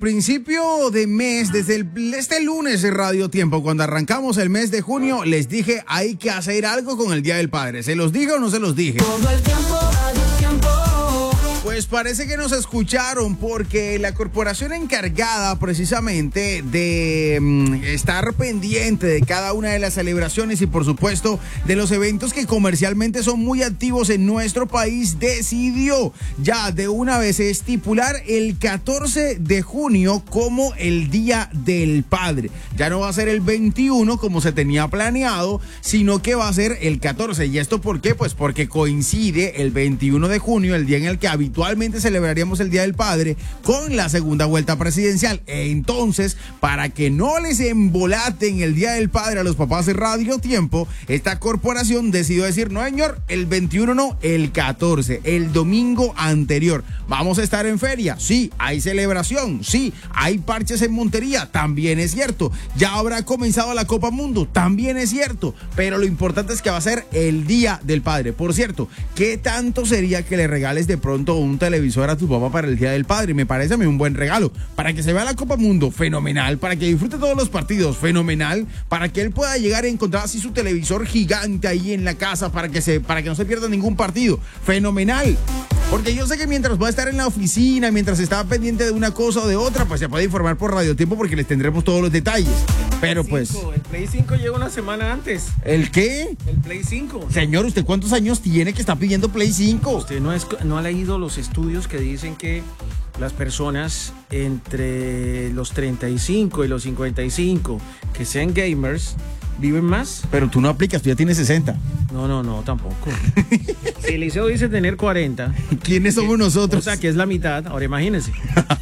Principio de mes, desde este lunes de Radio Tiempo, cuando arrancamos el mes de junio, les dije hay que hacer algo con el Día del Padre. ¿Se los dije o no se los dije? Todo el tiempo, Radio Tiempo. Pues parece que nos escucharon porque la corporación encargada precisamente de estar pendiente de cada una de las celebraciones y por supuesto de los eventos que comercialmente son muy activos en nuestro país decidió ya de una vez estipular el 14 de junio como el Día del Padre. Ya no va a ser el 21 como se tenía planeado, sino que va a ser el 14. ¿Y esto por qué? Pues porque coincide el 21 de junio, el día en el que habitualmente celebraríamos el Día del Padre, con la segunda vuelta presidencial. Entonces, para que no les embolaten el Día del Padre a los papás de Radio Tiempo, esta corporación decidió decir, no señor, el 21 no, el 14, el domingo anterior. Vamos a estar en feria, sí, hay celebración, sí, hay parches en Montería, también es cierto. Ya habrá comenzado la Copa Mundo, también es cierto, pero lo importante es que va a ser el Día del Padre. Por cierto, ¿qué tanto sería que le regales de pronto un televisor a tu papá para el Día del Padre? Me parece a mí un buen regalo, para que se vea la Copa Mundo, fenomenal, para que disfrute todos los partidos, fenomenal, para que él pueda llegar a encontrar así su televisor gigante ahí en la casa, para que no se pierda ningún partido, fenomenal. Porque yo sé que mientras va a estar en la oficina, mientras está pendiente de una cosa o de otra, pues se puede informar por Radio Tiempo porque les tendremos todos los detalles. Pero pues... El Play 5 llega una semana antes. ¿El qué? El Play 5. Señor, ¿usted cuántos años tiene que está pidiendo Play 5? Usted no ha leído los estudios que dicen que las personas entre los 35 y los 55 que sean gamers viven más. Pero tú no aplicas, tú ya tienes 60. No, tampoco. Si Eliseo dice tener 40. ¿Quiénes somos nosotros? O sea, que es la mitad. Ahora imagínense.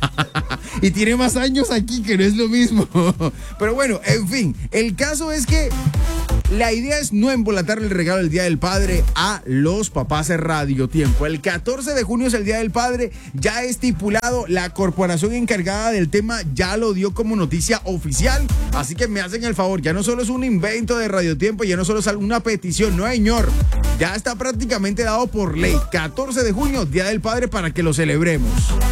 Y tiene más años aquí, que no es lo mismo. Pero bueno, en fin, el caso es que la idea es no embolatar el regalo del Día del Padre a los papás de Radio Tiempo. El 14 de junio es el Día del Padre, ya estipulado, la corporación encargada del tema ya lo dio como noticia oficial, así que me hacen el favor, ya no solo es un invento de Radio Tiempo, ya no solo es una petición, no señor, ya está prácticamente dado por ley. 14 de junio, Día del Padre, para que lo celebremos.